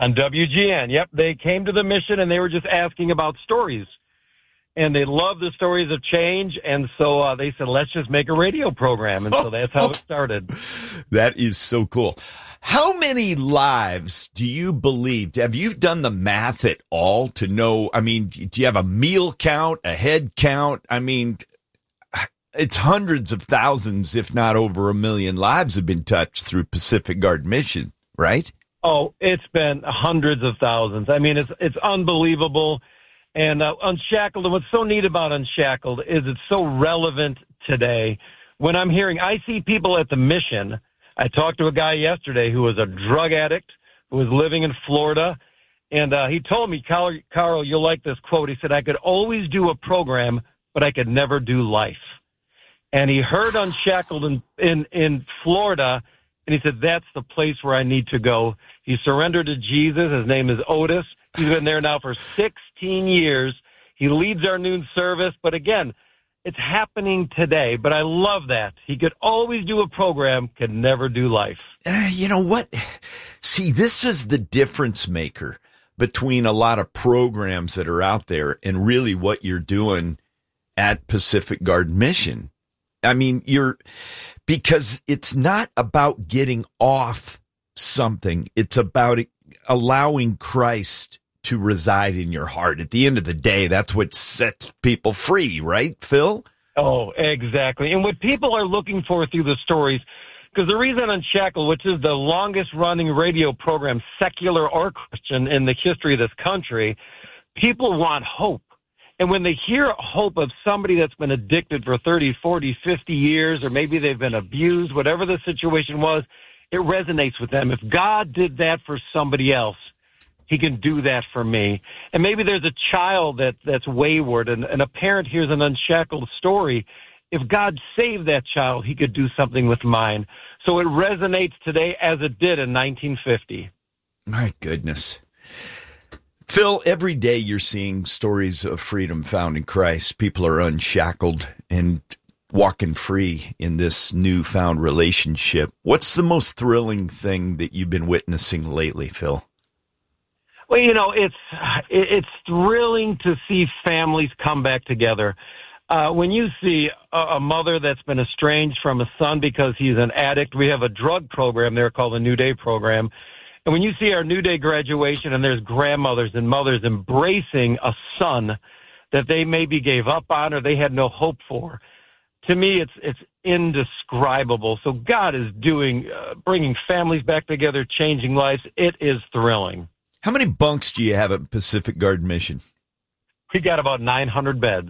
On WGN, yep. They came to the mission, and they were just asking about stories. And they love the stories of change, and so they said, let's just make a radio program. And so that's how it started. That is so cool. How many lives do you believe? Have you done the math at all to know? I mean, do you have a meal count, a head count? I mean, it's hundreds of thousands, if not over 1 million lives have been touched through Pacific Garden Mission, right? Oh, it's been hundreds of thousands. I mean, it's unbelievable. And Unshackled, and what's so neat about Unshackled is it's so relevant today. When I see people at the mission. I talked to a guy yesterday who was a drug addict, who was living in Florida, and he told me, Carl, you'll like this quote. He said, I could always do a program, but I could never do life. And he heard Unshackled in Florida, and he said, that's the place where I need to go. He surrendered to Jesus. His name is Otis. He's been there now for 16 years. He leads our noon service. But again, it's happening today. But I love that. He could always do a program, could never do life. You know what? See, this is the difference maker between a lot of programs that are out there and really what you're doing at Pacific Garden Mission. I mean, because it's not about getting off something. It's about allowing Christ to reside in your heart. At the end of the day, that's what sets people free, right, Phil? Oh, exactly. And what people are looking for through the stories, because the reason Unshackled, which is the longest running radio program, secular or Christian, in the history of this country, people want hope. And when they hear hope of somebody that's been addicted for 30, 40, 50 years, or maybe they've been abused, whatever the situation was, it resonates with them. If God did that for somebody else, he can do that for me. And maybe there's a child that's wayward, and a parent hears an Unshackled story. If God saved that child, he could do something with mine. So it resonates today as it did in 1950. My goodness. Phil, every day you're seeing stories of freedom found in Christ. People are unshackled and walking free in this newfound relationship. What's the most thrilling thing that you've been witnessing lately, Phil? Well, it's thrilling to see families come back together. When you see a mother that's been estranged from a son because he's an addict, we have a drug program there called the New Day program. And when you see our New Day graduation and there's grandmothers and mothers embracing a son that they maybe gave up on or they had no hope for, to me, it's indescribable. So God is bringing families back together, changing lives. It is thrilling. How many bunks do you have at Pacific Garden Mission? We got about 900 beds.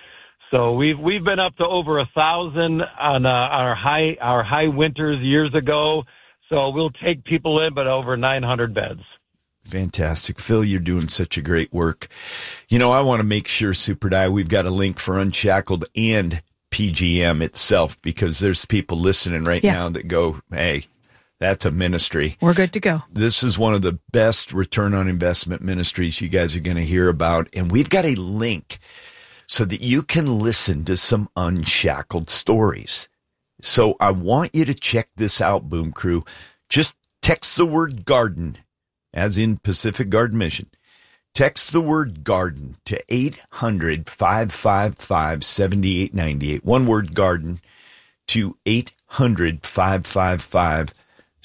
So we've been up to over 1,000 on our high winters years ago. So we'll take people in, but over 900 beds. Fantastic. Phil, you're doing such a great work. You know, I want to make sure, Super Die, we've got a link for Unshackled and PGM itself, because there's people listening right now that go, hey, that's a ministry. We're good to go. This is one of the best return on investment ministries you guys are going to hear about. And we've got a link so that you can listen to some unshackled stories. So I want you to check this out, Boom Crew. Just text the word garden, as in Pacific Garden Mission. Text the word garden to 800-555-7898. One word garden to 800-555-7898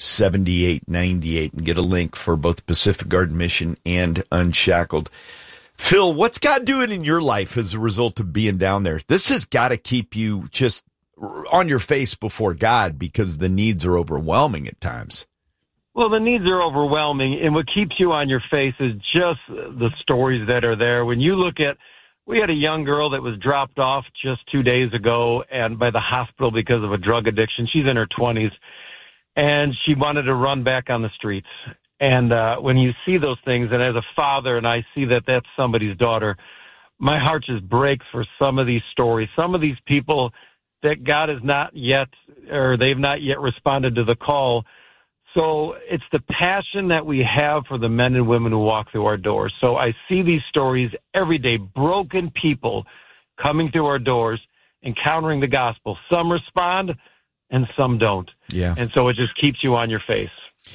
and get a link for both Pacific Garden Mission and Unshackled. Phil, what's God doing in your life as a result of being down there? This has got to keep you just on your face before God, because the needs are overwhelming at times. Well, the needs are overwhelming, and what keeps you on your face is just the stories that are there. When you look at, we had a young girl that was dropped off just 2 days ago and by the hospital because of a drug addiction. She's in her 20s, and she wanted to run back on the streets. And when you see those things, and as a father, and I see that that's somebody's daughter, my heart just breaks for some of these stories. Some of these people that God has not yet, or they've not yet responded to the call. So it's the passion that we have for the men and women who walk through our doors. So I see these stories every day, broken people coming through our doors, encountering the gospel. Some respond and some don't. Yeah. And so it just keeps you on your face.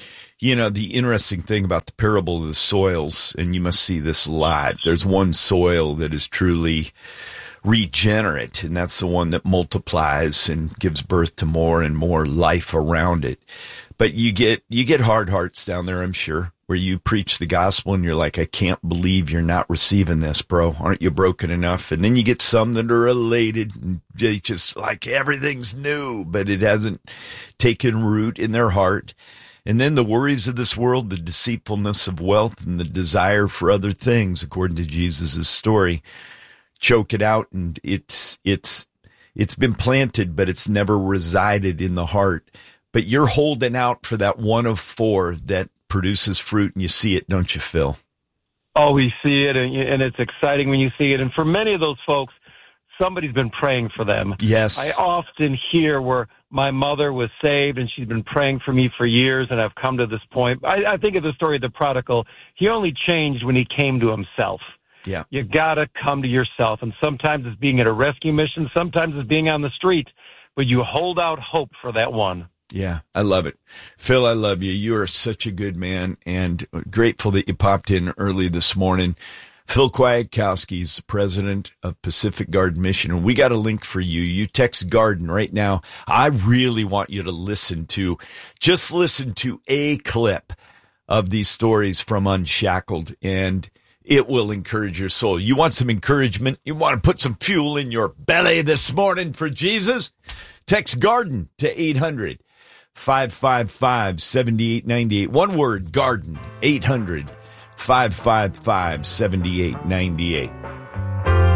You know, the interesting thing about the parable of the soils, and you must see this live, there's one soil that is truly regenerate, and that's the one that multiplies and gives birth to more and more life around it. But you get hard hearts down there, I'm sure, where you preach the gospel and you're like, I can't believe you're not receiving this, bro. Aren't you broken enough? And then you get some that are elated and they just like everything's new, but it hasn't taken root in their heart. And then the worries of this world, the deceitfulness of wealth, and the desire for other things, according to Jesus' story, choke it out, and it's been planted, but it's never resided in the heart. But you're holding out for that one of four that produces fruit, and you see it, don't you, Phil? Oh, we see it, and it's exciting when you see it. And for many of those folks, somebody's been praying for them. Yes. I often hear where my mother was saved, and she's been praying for me for years, and I've come to this point. I think of the story of the prodigal. He only changed when he came to himself. Yeah. You got to come to yourself, and sometimes it's being at a rescue mission, sometimes it's being on the street, but you hold out hope for that one. Yeah, I love it. Phil, I love you. You are such a good man, and grateful that you popped in early this morning. Phil Kwiatkowski is the president of Pacific Garden Mission, and we got a link for you. You text Garden right now. I really want you to listen to a clip of these stories from Unshackled, and it will encourage your soul. You want some encouragement? You want to put some fuel in your belly this morning for Jesus? Text Garden to 800-555-7898. One word, Garden, 800-555-7898.